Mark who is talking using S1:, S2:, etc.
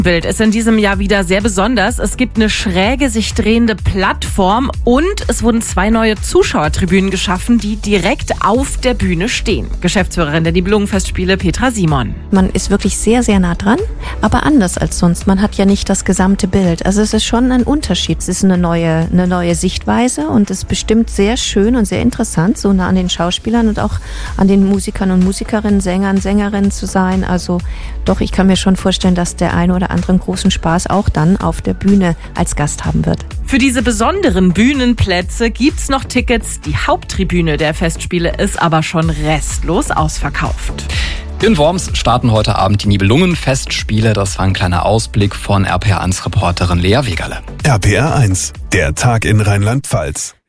S1: Bild ist in diesem Jahr wieder sehr besonders. Es gibt eine schräge, sich drehende Plattform und es wurden 2 neue Zuschauertribünen geschaffen, die direkt auf der Bühne stehen. Geschäftsführerin der Nibelungenfestspiele Petra Simon.
S2: Man ist wirklich sehr, sehr nah dran, aber anders als sonst. Man hat ja nicht das gesamte Bild. Also es ist schon ein Unterschied. Es ist eine neue Sichtweise und es ist bestimmt sehr schön und sehr interessant, so nah an den Schauspielern und auch an den Musikern und Musikerinnen, Sängern, Sängerinnen zu sein. Also doch, ich kann mir schon vorstellen, dass der eine oder andere großen Spaß auch dann auf der Bühne als Gast haben wird.
S1: Für diese besonderen Bühnenplätze gibt's noch Tickets. Die Haupttribüne der Festspiele ist aber schon restlos ausverkauft.
S3: In Worms starten heute Abend die Nibelungenfestspiele. Das war ein kleiner Ausblick von RPR1-Reporterin Lea Wegerle.
S4: RPR1, der Tag in Rheinland-Pfalz.